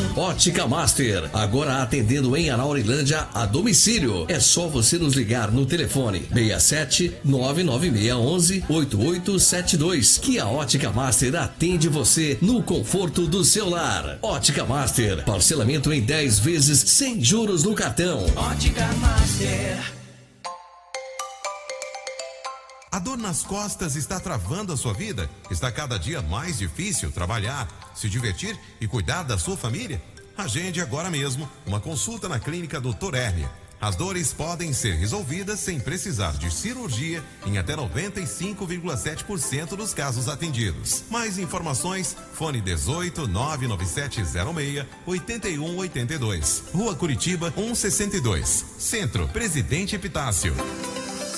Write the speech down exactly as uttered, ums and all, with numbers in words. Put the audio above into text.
Ótica Master, agora atendendo em Anaurilândia a domicílio. É só você nos ligar no telefone seis sete nove nove seis um um oito oito sete dois que a Ótica Master atende você no conforto do seu lar. Ótica Master, parcelamento em dez vezes sem juros no cartão. Ótica Master. A dor nas costas está travando a sua vida? Está cada dia mais difícil trabalhar, se divertir e cuidar da sua família? Agende agora mesmo uma consulta na Clínica doutor Hérnia. As dores podem ser resolvidas sem precisar de cirurgia em até noventa e cinco vírgula sete por cento dos casos atendidos. Mais informações, fone dezoito, nove nove sete zero seis, oito um oito dois. Rua Curitiba, cento e sessenta e dois. Centro, Presidente Epitácio.